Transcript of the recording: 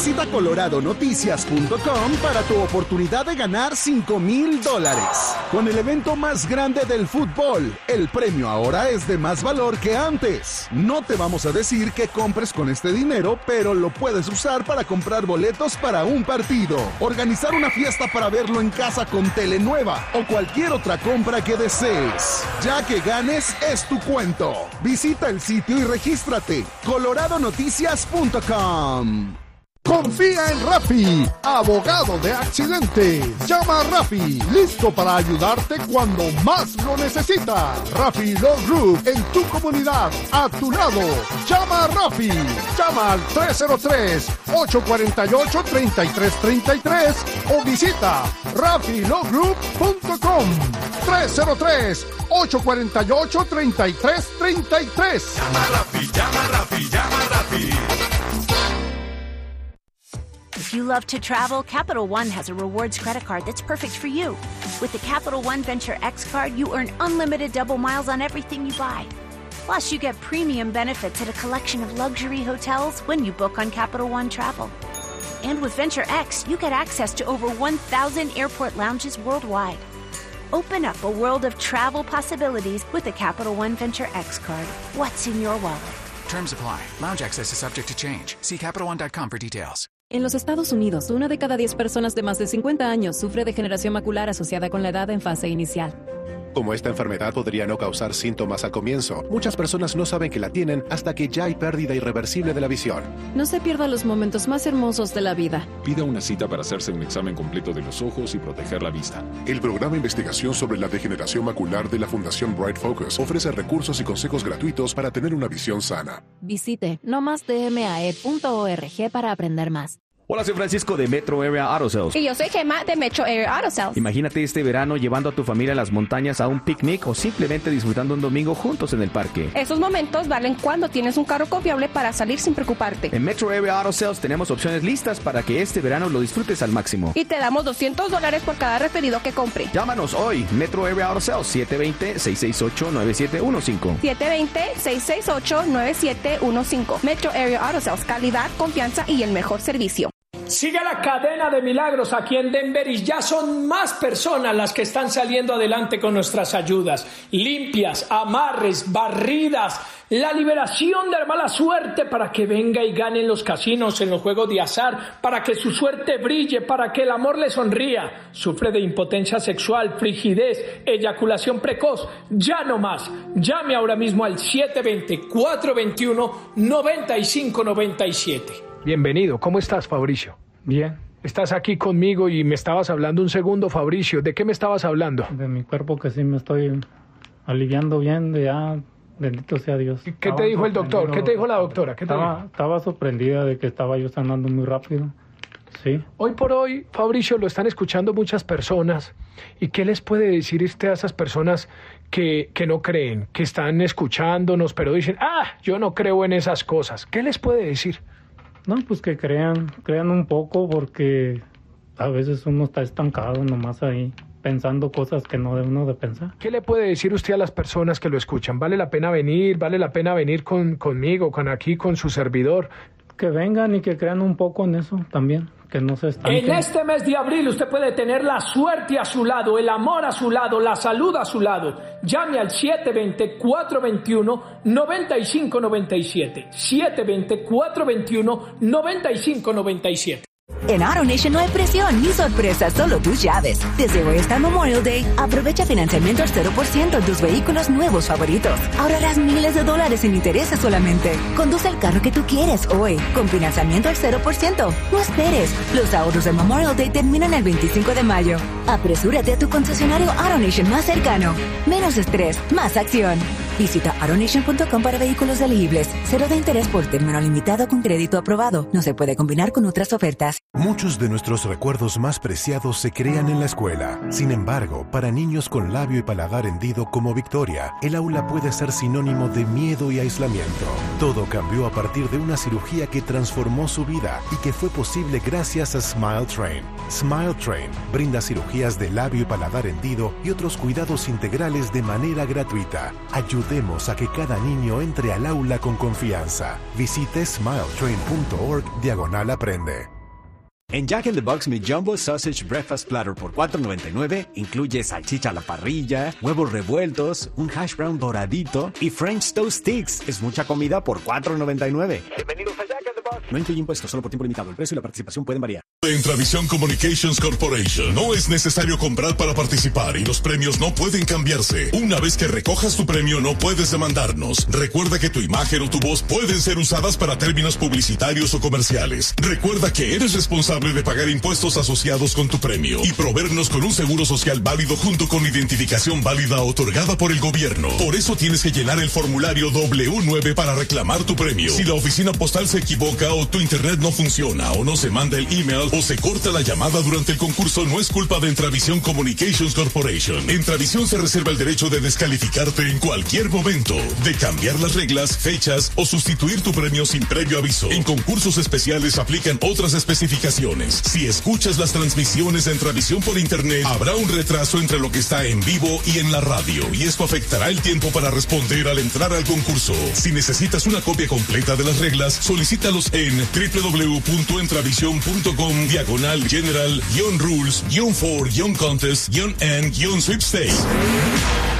Visita coloradonoticias.com para tu oportunidad de ganar $5,000. Con el evento más grande del fútbol, el premio ahora es de más valor que antes. No te vamos a decir que compres con este dinero, pero lo puedes usar para comprar boletos para un partido, organizar una fiesta para verlo en casa con tele nueva o cualquier otra compra que desees. Ya que ganes, es tu cuento. Visita el sitio y regístrate. coloradonoticias.com. Confía en Rafi, abogado de accidentes. Llama a Rafi, listo para ayudarte cuando más lo necesitas. Rafi Law Group, en tu comunidad, a tu lado. Llama a Rafi. Llama al 303-848-3333 o visita rafilawgroup.com. 303-848-3333. Llama a Rafi, llama a Rafi, llama a Rafi. If you love to travel, Capital One has a rewards credit card that's perfect for you. With the Capital One Venture X card, you earn unlimited double miles on everything you buy. Plus, you get premium benefits at a collection of luxury hotels when you book on Capital One Travel. And with Venture X, you get access to over 1,000 airport lounges worldwide. Open up a world of travel possibilities with the Capital One Venture X card. What's in your wallet? Terms apply. Lounge access is subject to change. See CapitalOne.com for details. En los Estados Unidos, 1 de cada 10 personas de más de 50 años sufre degeneración macular asociada con la edad en fase inicial. Como esta enfermedad podría no causar síntomas al comienzo, muchas personas no saben que la tienen hasta que ya hay pérdida irreversible de la visión. No se pierda los momentos más hermosos de la vida. Pida una cita para hacerse un examen completo de los ojos y proteger la vista. El programa de investigación sobre la degeneración macular de la Fundación Bright Focus ofrece recursos y consejos gratuitos para tener una visión sana. Visite nomasdmae.org para aprender más. Hola, soy Francisco de Metro Area Auto Sales. Y yo soy Gemma de Metro Area Auto Sales. Imagínate este verano llevando a tu familia a las montañas a un picnic o simplemente disfrutando un domingo juntos en el parque. Esos momentos valen cuando tienes un carro confiable para salir sin preocuparte. En Metro Area Auto Sales tenemos opciones listas para que este verano lo disfrutes al máximo. Y te damos $200 por cada referido que compre. Llámanos hoy, Metro Area Auto Sales, 720-668-9715. 720-668-9715. Metro Area Auto Sales, calidad, confianza y el mejor servicio. Sigue la cadena de milagros aquí en Denver y ya son más personas las que están saliendo adelante con nuestras ayudas. Limpias, amarres, barridas, la liberación de la mala suerte para que venga y gane en los casinos, en los juegos de azar, para que su suerte brille, para que el amor le sonría. Sufre de impotencia sexual, frigidez, eyaculación precoz. Ya no más. Llame ahora mismo al 720-421-9597. Bienvenido, ¿cómo estás, Fabricio? Bien. Estás aquí conmigo y me estabas hablando un segundo, Fabricio. ¿De qué me estabas hablando? De mi cuerpo, que sí me estoy aliviando bien, de ya, bendito sea Dios. ¿Qué te dijo el doctor? ¿Qué te dijo la doctora? Estaba sorprendida de que estaba yo sanando muy rápido. Sí. Hoy por hoy, Fabricio, lo están escuchando muchas personas. ¿Y qué les puede decir usted a esas personas que no creen, que están escuchándonos, pero dicen, yo no creo en esas cosas? ¿Qué les puede decir? No, pues que crean un poco, porque a veces uno está estancado nomás ahí, pensando cosas que no debe uno de pensar. ¿Qué le puede decir usted a las personas que lo escuchan? ¿Vale la pena venir conmigo, con su servidor? Que vengan y que crean un poco en eso también, que no se estanquen. En este mes de abril usted puede tener la suerte a su lado, el amor a su lado, la salud a su lado. Llame al 720-421-9597. 720-421-9597. En AutoNation no hay presión ni sorpresa, solo tus llaves. Desde hoy hasta Memorial Day, aprovecha financiamiento al 0% en tus vehículos nuevos favoritos. Ahorrarás miles de dólares en intereses solamente. Conduce el carro que tú quieres hoy, con financiamiento al 0%. No esperes, los ahorros de Memorial Day terminan el 25 de mayo. Apresúrate a tu concesionario AutoNation más cercano. Menos estrés, más acción. Visita AutoNation.com para vehículos elegibles. 0 de interés por término limitado con crédito aprobado. No se puede combinar con otras ofertas. Muchos de nuestros recuerdos más preciados se crean en la escuela. Sin embargo, para niños con labio y paladar hendido como Victoria, el aula puede ser sinónimo de miedo y aislamiento. Todo cambió a partir de una cirugía que transformó su vida y que fue posible gracias a Smile Train. Smile Train brinda cirugías de labio y paladar hendido y otros cuidados integrales de manera gratuita. Ayudemos a que cada niño entre al aula con confianza. Visite smiletrain.org/aprende. En Jack in the Box, mi Jumbo Sausage Breakfast Platter por $4.99 incluye salchicha a la parrilla, huevos revueltos, un hash brown doradito y French Toast Sticks. Es mucha comida por $4.99. Bienvenidos a Jack in the Box. No incluye impuestos, solo por tiempo limitado. El precio y la participación pueden variar. En Tradition Communications Corporation no es necesario comprar para participar y los premios no pueden cambiarse. Una vez que recojas tu premio no puedes demandarnos. Recuerda que tu imagen o tu voz pueden ser usadas para términos publicitarios o comerciales. Recuerda que eres responsable de pagar impuestos asociados con tu premio y proveernos con un seguro social válido junto con identificación válida otorgada por el gobierno. Por eso tienes que llenar el formulario W9 para reclamar tu premio. Si la oficina postal se equivoca o tu internet no funciona o no se manda el email o se corta la llamada durante el concurso, no es culpa de Entravision Communications Corporation. Entravision se reserva el derecho de descalificarte en cualquier momento, de cambiar las reglas, fechas o sustituir tu premio sin previo aviso. En concursos especiales aplican otras especificaciones. Si escuchas las transmisiones de Entravision por internet, habrá un retraso entre lo que está en vivo y en la radio, y esto afectará el tiempo para responder al entrar al concurso. Si necesitas una copia completa de las reglas, solicítalos en www.entravision.com/general-rules-for-contest-and-sweepstakes.